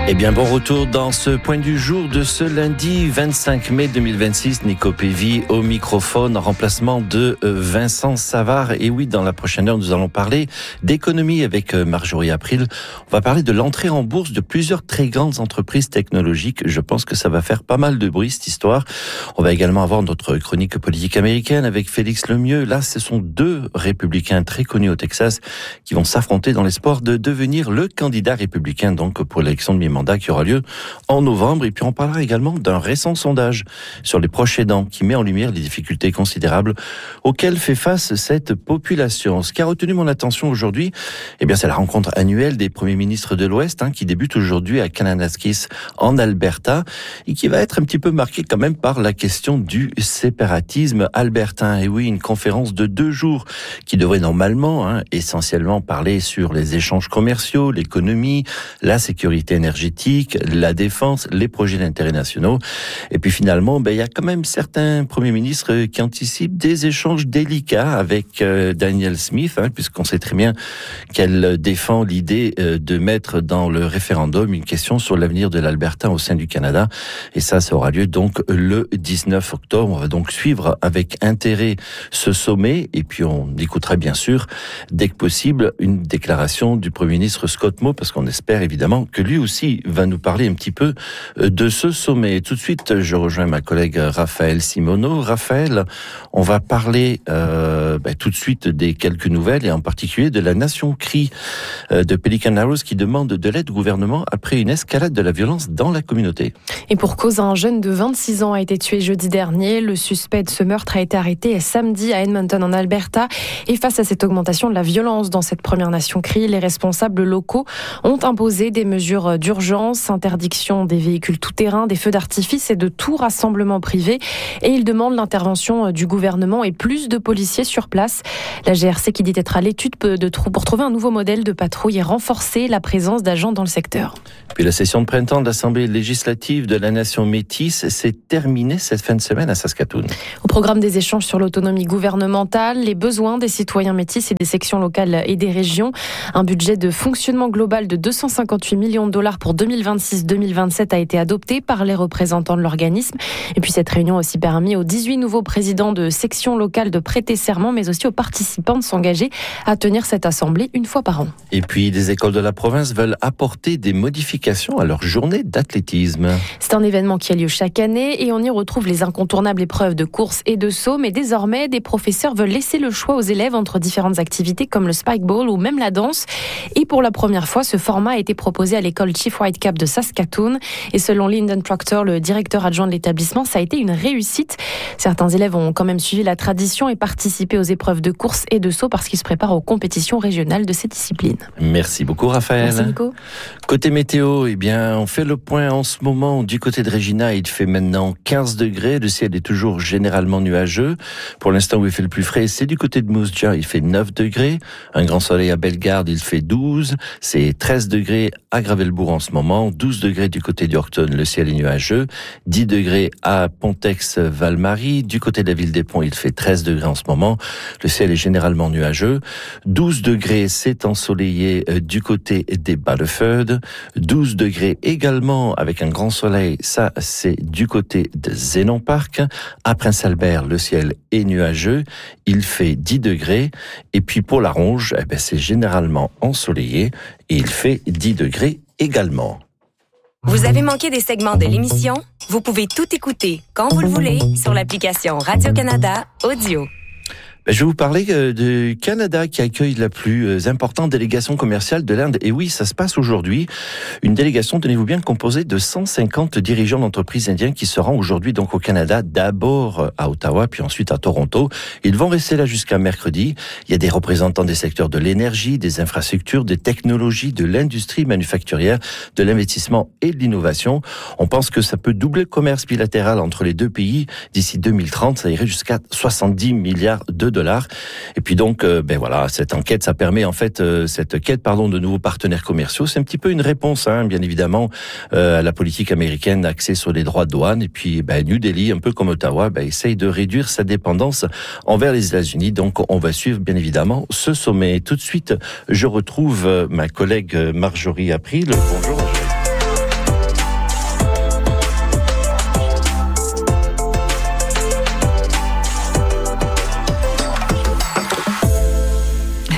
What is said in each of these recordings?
Eh bien, bon retour dans ce point du jour de ce lundi 25 mai 2026. Nico Pévy au microphone en remplacement de Vincent Savard. Et oui, dans la prochaine heure, nous allons parler d'économie avec Marjorie April. On va parler de l'entrée en bourse de plusieurs très grandes entreprises technologiques. Je pense que ça va faire pas mal de bruit, cette histoire. On va également avoir notre chronique politique américaine avec Félix Lemieux. Là, ce sont deux républicains très connus au Texas qui vont s'affronter dans l'espoir de devenir le candidat républicain donc pour l'élection de mi-mandat qui aura lieu en novembre. Et puis on parlera également d'un récent sondage sur les proches aidants qui met en lumière les difficultés considérables auxquelles fait face cette population. Ce qui a retenu mon attention aujourd'hui, eh bien c'est la rencontre annuelle des premiers ministres de l'Ouest qui débute aujourd'hui à Kananaskis en Alberta et qui va être un petit peu marquée quand même par la question du séparatisme albertain. Et oui, une conférence de 2 jours qui devrait normalement essentiellement parler sur les échanges commerciaux, l'économie, la sécurité énergétique, la défense, les projets d'intérêt nationaux. Et puis finalement, il y a quand même certains premiers ministres qui anticipent des échanges délicats avec Danielle Smith, puisqu'on sait très bien qu'elle défend l'idée de mettre dans le référendum une question sur l'avenir de l'Alberta au sein du Canada. Et ça aura lieu donc le 19 octobre. On va donc suivre avec intérêt ce sommet. Et puis on écoutera bien sûr, dès que possible, une déclaration du Premier ministre Scott Moe, parce qu'on espère évidemment que lui aussi va nous parler un petit peu de ce sommet. Tout de suite, je rejoins ma collègue Raphaël Simoneau. Raphaël, on va parler tout de suite des quelques nouvelles et en particulier de la Nation Cri de Pelican Arrows qui demande de l'aide au gouvernement après une escalade de la violence dans la communauté. Et pour cause, un jeune de 26 ans a été tué jeudi dernier. Le suspect de ce meurtre a été arrêté samedi à Edmonton en Alberta. Et face à cette augmentation de la violence dans cette Première Nation Cri, les responsables locaux ont imposé des mesures d'urgence, interdiction des véhicules tout-terrain, des feux d'artifice et de tout rassemblement privé. Et ils demandent l'intervention du gouvernement et plus de policiers sur place. La GRC qui dit être à l'étude pour trouver un nouveau modèle de patrouille et renforcer la présence d'agents dans le secteur. Puis la session de printemps de l'Assemblée législative de la Nation métisse s'est terminée cette fin de semaine à Saskatoon. Au programme des échanges sur l'autonomie gouvernementale, les besoins des citoyens métis et des sections locales et des régions, un budget de fonctionnement global de 258 millions de dollars pour 2026-2027 a été adopté par les représentants de l'organisme. Et puis cette réunion a aussi permis aux 18 nouveaux présidents de sections locales de prêter serment, mais aussi aux participants de s'engager à tenir cette assemblée une fois par an. Et puis des écoles de la province veulent apporter des modifications à leur journée d'athlétisme. C'est un événement qui a lieu chaque année et on y retrouve les incontournables épreuves de course et de saut, mais désormais des professeurs veulent laisser le choix aux élèves entre différentes activités comme le spike ball ou même la danse. Et pour la première fois, ce format a été proposé à l'école Chief Whitecap de Saskatoon. Et selon Lyndon Proctor, le directeur adjoint de l'établissement, ça a été une réussite. Certains élèves ont quand même suivi la tradition et participé aux épreuves de course et de saut parce qu'ils se préparent aux compétitions régionales de ces disciplines. Merci beaucoup Raphaël. Merci Nico. Côté météo, on fait le point en ce moment. Du côté de Regina, il fait maintenant 15 degrés. Le ciel est toujours généralement nuageux. Pour l'instant où il fait le plus frais, c'est du côté de Moose Jaw, il fait 9 degrés. Un grand soleil à Bellegarde, il fait 12. C'est 13 degrés à Gravelbourg en ce moment. 12 degrés du côté d'Yorkton, le ciel est nuageux. 10 degrés à Pontex-Val-Marie. Du côté de la ville des Ponts, il fait 13 degrés en ce moment. Le ciel est généralement nuageux. 12 degrés, c'est ensoleillé du côté des Bas-de-Feud. 12 degrés également avec un grand soleil. Ça, c'est du côté de Zénon Park. À Prince-Albert, le ciel est nuageux. Il fait 10 degrés. Et puis pour la Ronge, c'est généralement ensoleillé. Et il fait 10 degrés également. Vous avez manqué des segments de l'émission? Vous pouvez tout écouter quand vous le voulez sur l'application Radio-Canada Audio. Je vais vous parler du Canada qui accueille la plus importante délégation commerciale de l'Inde. Et oui, ça se passe aujourd'hui. Une délégation, tenez-vous bien, composée de 150 dirigeants d'entreprises indiennes qui se rendent aujourd'hui donc au Canada, d'abord à Ottawa, puis ensuite à Toronto. Ils vont rester là jusqu'à mercredi. Il y a des représentants des secteurs de l'énergie, des infrastructures, des technologies, de l'industrie manufacturière, de l'investissement et de l'innovation. On pense que ça peut doubler le commerce bilatéral entre les deux pays. D'ici 2030, ça irait jusqu'à 70 milliards de $. Et puis donc, cette enquête, ça permet cette quête de nouveaux partenaires commerciaux. C'est un petit peu une réponse, bien évidemment, à la politique américaine axée sur les droits de douane. Et puis, New Delhi, un peu comme Ottawa, essaye de réduire sa dépendance envers les États-Unis. Donc, on va suivre, bien évidemment, ce sommet. Tout de suite, je retrouve ma collègue Marjorie April. Bonjour, Marjorie.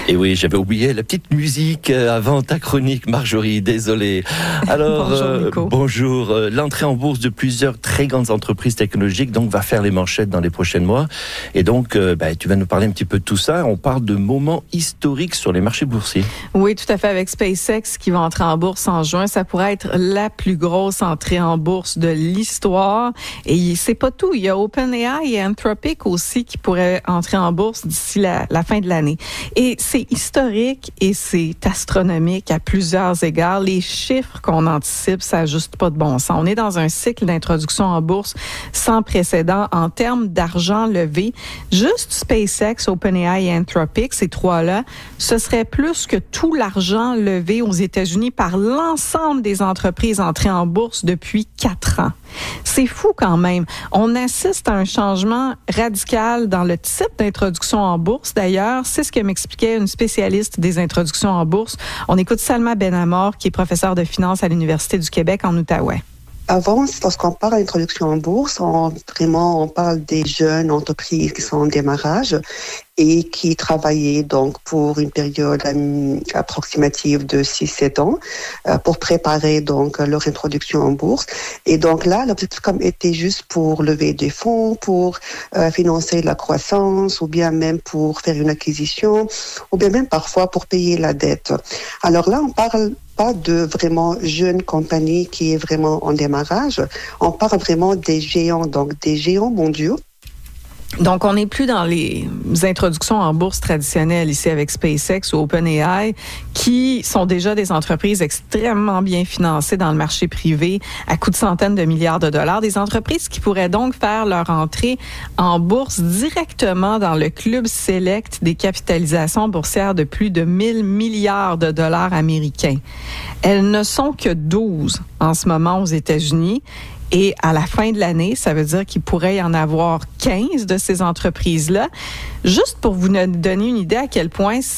Et oui, j'avais oublié la petite musique avant ta chronique, Marjorie, désolé. Alors, bonjour. L'entrée en bourse de plusieurs très grandes entreprises technologiques donc va faire les manchettes dans les prochains mois. Et donc, tu vas nous parler un petit peu de tout ça. On parle de moments historiques sur les marchés boursiers. Oui, tout à fait. Avec SpaceX qui va entrer en bourse en juin, ça pourrait être la plus grosse entrée en bourse de l'histoire. Et c'est pas tout. Il y a OpenAI et Anthropic aussi qui pourraient entrer en bourse d'ici la fin de l'année. Et c'est historique et c'est astronomique à plusieurs égards. Les chiffres qu'on anticipe, ça n'a juste pas de bon sens. On est dans un cycle d'introduction en bourse sans précédent en termes d'argent levé. Juste SpaceX, OpenAI et Anthropic, ces trois-là, ce serait plus que tout l'argent levé aux États-Unis par l'ensemble des entreprises entrées en bourse depuis 4 ans. C'est fou quand même. On assiste à un changement radical dans le type d'introduction en bourse. D'ailleurs, c'est ce que m'expliquait une spécialiste des introductions en bourse. On écoute Salma Benamor, qui est professeure de finance à l'Université du Québec en Outaouais. Avant, lorsqu'on parle d'introduction en bourse, on parle des jeunes entreprises qui sont en démarrage et qui travaillaient donc pour une période approximative de 6-7 ans pour préparer donc leur introduction en bourse. Et donc là, l'objectif était juste pour lever des fonds, pour financer la croissance, ou bien même pour faire une acquisition, ou bien même parfois pour payer la dette. Alors là, on parle pas de vraiment jeunes compagnies qui est vraiment en démarrage. On parle vraiment des géants, donc des géants mondiaux. Donc, on n'est plus dans les introductions en bourse traditionnelles ici avec SpaceX ou OpenAI, qui sont déjà des entreprises extrêmement bien financées dans le marché privé à coût de centaines de milliards de dollars. Des entreprises qui pourraient donc faire leur entrée en bourse directement dans le club select des capitalisations boursières de plus de 1 000 milliards de dollars américains. Elles ne sont que 12 en ce moment aux États-Unis. Et à la fin de l'année, ça veut dire qu'il pourrait y en avoir 15 de ces entreprises-là. Juste pour vous donner une idée à quel point